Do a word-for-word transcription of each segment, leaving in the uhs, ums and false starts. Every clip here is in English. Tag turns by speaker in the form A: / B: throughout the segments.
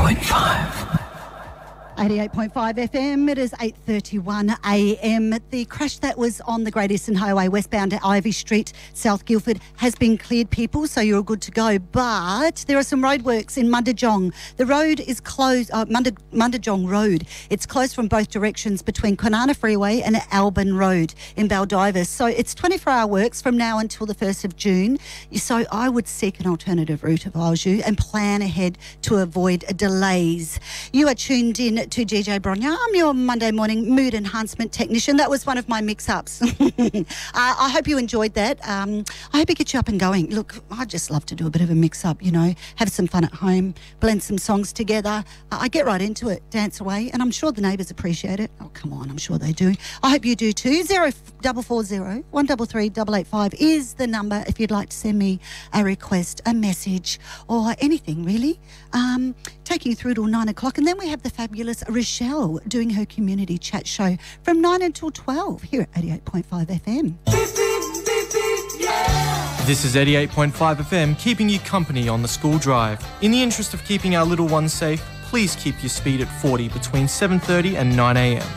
A: point five.
B: eighty-eight point five F M, it is eight thirty-one a m. The crash that was on the Great Eastern Highway westbound at Ivy Street, South Guildford, has been cleared, people, so you're good to go. But there are some roadworks in Mundajong. The road is closed, uh, Munda, Mundajong Road. It's closed from both directions between Kwinana Freeway and Alban Road in Baldivis. So it's twenty-four hour works from now until the first of June. So I would seek an alternative route if I was you and plan ahead to avoid delays. You are tuned in to D J Bronya. I'm your Monday morning mood enhancement technician. That was one of my mix-ups. uh, I hope you enjoyed that. Um, I hope it gets you up and going. Look, I just love to do a bit of a mix-up, you know, have some fun at home, blend some songs together. Uh, I get right into it, dance away, and I'm sure the neighbours appreciate it. Oh, come on, I'm sure they do. I hope you do too. Zero double four zero one double three double eight five is the number if you'd like to send me a request, a message, or anything really. Um, taking you through till nine o'clock, and then we have the fabulous Rochelle doing her community chat show from nine until twelve here at eighty-eight point five F M.
C: This is eighty-eight point five F M, keeping you company on the school drive. In the interest of keeping our little ones safe, please keep your speed at forty between seven thirty and nine a m.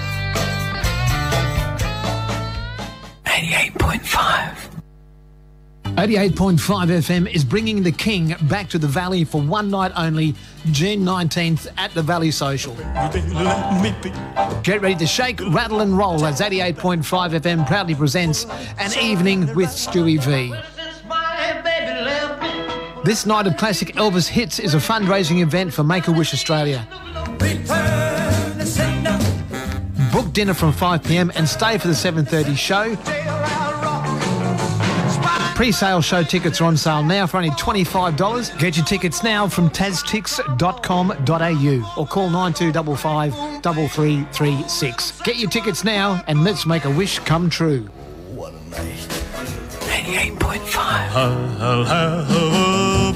A: eighty-eight point five.
D: eighty-eight point five F M is bringing the King back to the Valley for one night only, June nineteenth at the Valley Social. Get ready to shake, rattle and roll as eighty-eight point five F M proudly presents An Evening with Stewie V. This night of classic Elvis hits is a fundraising event for Make-A-Wish Australia. Book dinner from five p m and stay for the seven thirty show. Pre-sale show tickets are on sale now for only twenty-five dollars. Get your tickets now from taztix dot com dot a u or call nine two five five, three three three six. Get your tickets now and let's make a wish come true.
A: What a night. eighty-eight point five.
E: I'll have a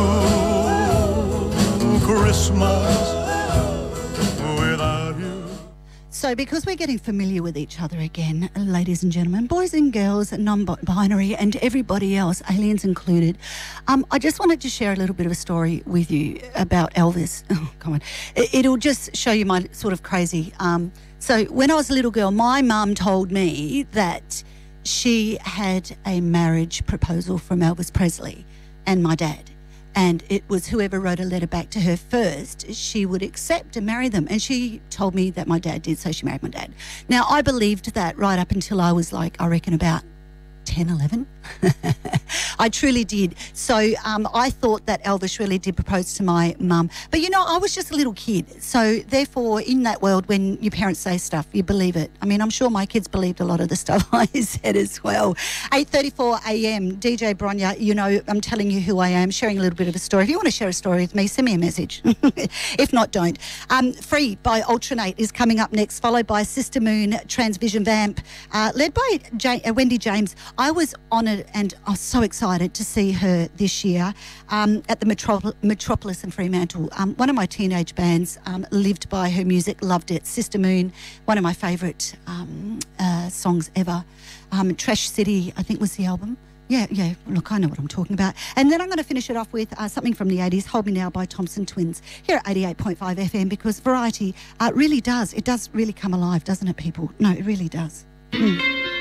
E: blue Christmas without you.
B: So because we're getting familiar with each other again, ladies and gentlemen, boys and girls, non-binary and everybody else, aliens included, um, I just wanted to share a little bit of a story with you about Elvis. Oh, come on. It, it'll just show you my sort of crazy. Um, so when I was a little girl, my mum told me that she had a marriage proposal from Elvis Presley and my dad. And it was whoever wrote a letter back to her first, she would accept and marry them. And she told me that my dad did, so she married my dad. Now, I believed that right up until I was like, I reckon about ten, eleven. I truly did. So um, I thought that Elvis really did propose to my mum. But, you know, I was just a little kid. So, therefore, in that world, when your parents say stuff, you believe it. I mean, I'm sure my kids believed a lot of the stuff I said as well. eight thirty-four a m, D J Bronya, you know, I'm telling you who I am, sharing a little bit of a story. If you want to share a story with me, send me a message. If not, don't. Um, Free by Alternate is coming up next, followed by Sister Moon, Transvision Vamp, uh, led by J- uh, Wendy James. I was honoured and I was so excited to see her this year um, at the Metropol- Metropolis in Fremantle. Um, one of my teenage bands um, lived by her music, loved it. Sister Moon, one of my favourite um, uh, songs ever. Um, Trash City, I think was the album. Yeah, yeah, look, I know what I'm talking about. And then I'm going to finish it off with uh, something from the eighties, Hold Me Now by Thompson Twins, here at eighty-eight point five F M, because variety uh, really does, it does really come alive, doesn't it, people? No, it really does. Mm.